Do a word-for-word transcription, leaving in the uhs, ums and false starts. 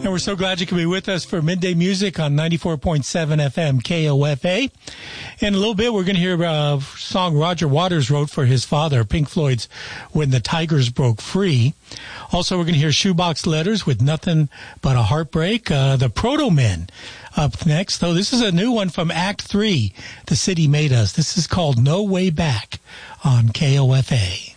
And we're so glad you could be with us for Midday Music on ninety-four point seven F M K O F A. In a little bit, we're going to hear a song Roger Waters wrote for his father, Pink Floyd's When the Tigers Broke Free. Also, we're going to hear Shoebox Letters with Nothing But a Heartbreak. Uh, the Proto Men up next. Though this is a new one from Act three, The City Made Us. This is called No Way Back on K O F A.